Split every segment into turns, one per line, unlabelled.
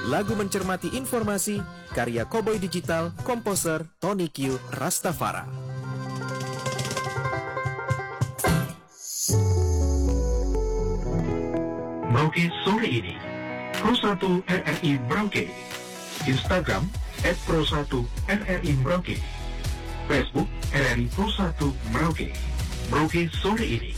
Lagu mencermati informasi, karya Cowboy Digital, komposer Tony Q Rastafara.
Merauke sore ini, Pro1 RRI Merauke, Instagram @Pro1 RRI Merauke, Facebook RRI Pro1 Merauke. Merauke sore ini.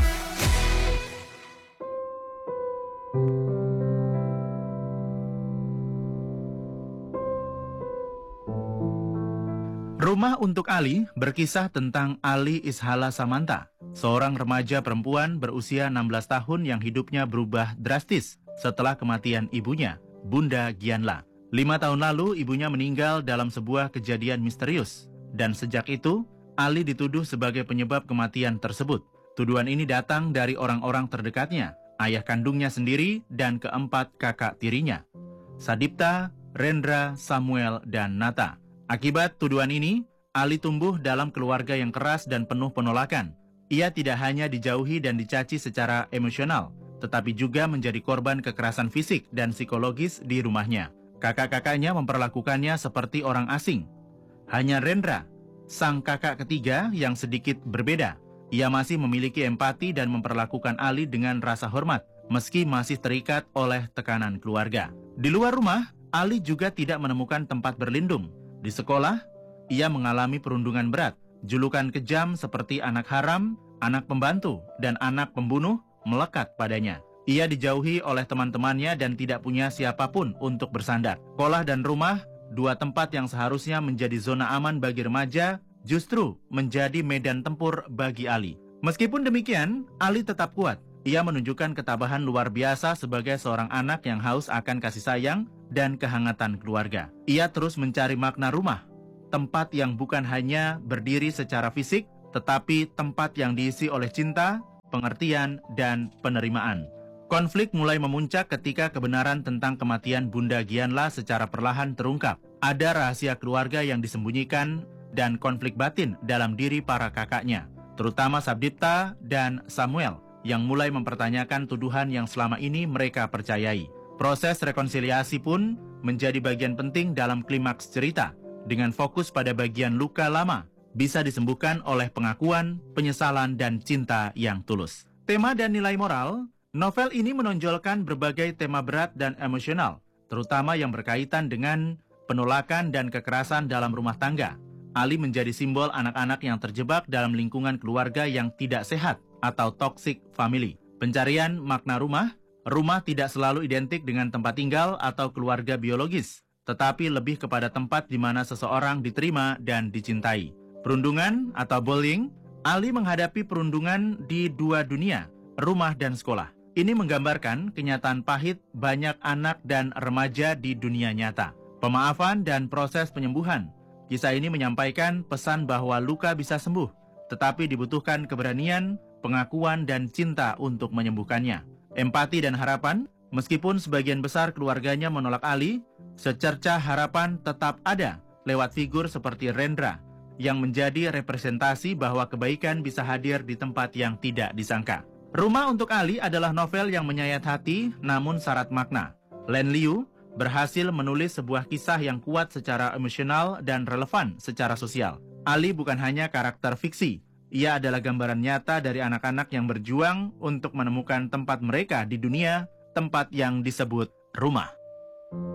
Rumah untuk Ali berkisah tentang Ali Ishala Samanta, seorang remaja perempuan berusia 16 tahun yang hidupnya berubah drastis setelah kematian ibunya, Bunda Gianla. 5 tahun lalu ibunya meninggal dalam sebuah kejadian misterius, dan sejak itu Ali dituduh sebagai penyebab kematian tersebut. Tuduhan ini datang dari orang-orang terdekatnya, ayah kandungnya sendiri dan keempat kakak tirinya, Sadipta, Rendra, Samuel, dan Nata. Akibat tuduhan ini, Ali tumbuh dalam keluarga yang keras dan penuh penolakan. Ia tidak hanya dijauhi dan dicaci secara emosional, tetapi juga menjadi korban kekerasan fisik dan psikologis di rumahnya. Kakak-kakaknya memperlakukannya seperti orang asing. Hanya Rendra, sang kakak ketiga yang sedikit berbeda. Ia masih memiliki empati dan memperlakukan Ali dengan rasa hormat, meski masih terikat oleh tekanan keluarga. Di luar rumah, Ali juga tidak menemukan tempat berlindung. Di sekolah, ia mengalami perundungan berat, julukan kejam seperti anak haram, anak pembantu, dan anak pembunuh melekat padanya. Ia dijauhi oleh teman-temannya dan tidak punya siapapun untuk bersandar. Sekolah dan rumah, dua tempat yang seharusnya menjadi zona aman bagi remaja, justru menjadi medan tempur bagi Ali. Meskipun demikian, Ali tetap kuat. Ia menunjukkan ketabahan luar biasa sebagai seorang anak yang haus akan kasih sayang dan kehangatan keluarga. Ia terus mencari makna rumah, tempat yang bukan hanya berdiri secara fisik, tetapi tempat yang diisi oleh cinta, pengertian, dan penerimaan. Konflik mulai memuncak ketika kebenaran tentang kematian Bunda Gianla secara perlahan terungkap. Ada rahasia keluarga yang disembunyikan dan konflik batin dalam diri para kakaknya, terutama Sadipta dan Samuel, yang mulai mempertanyakan tuduhan yang selama ini mereka percayai. Proses rekonsiliasi pun menjadi bagian penting dalam klimaks cerita, dengan fokus pada bagian luka lama, bisa disembuhkan oleh pengakuan, penyesalan, dan cinta yang tulus. Tema dan nilai moral, novel ini menonjolkan berbagai tema berat dan emosional, terutama yang berkaitan dengan penolakan dan kekerasan dalam rumah tangga. Ali menjadi simbol anak-anak yang terjebak dalam lingkungan keluarga yang tidak sehat atau toxic family. Pencarian makna rumah tidak selalu identik dengan tempat tinggal atau keluarga biologis, tetapi lebih kepada tempat di mana seseorang diterima dan dicintai. Perundungan atau bullying, Ali menghadapi perundungan di dua dunia, rumah dan sekolah. Ini menggambarkan kenyataan pahit banyak anak dan remaja di dunia nyata. Pemaafan dan proses penyembuhan. Kisah ini menyampaikan pesan bahwa luka bisa sembuh, tetapi dibutuhkan keberanian, pengakuan, dan cinta untuk menyembuhkannya. Empati dan harapan, meskipun sebagian besar keluarganya menolak Ali, secercah harapan tetap ada lewat figur seperti Rendra, yang menjadi representasi bahwa kebaikan bisa hadir di tempat yang tidak disangka. Rumah untuk Ali adalah novel yang menyayat hati namun syarat makna. Len Liu berhasil menulis sebuah kisah yang kuat secara emosional dan relevan secara sosial. Ali bukan hanya karakter fiksi, ia adalah gambaran nyata dari anak-anak yang berjuang untuk menemukan tempat mereka di dunia, tempat yang disebut rumah.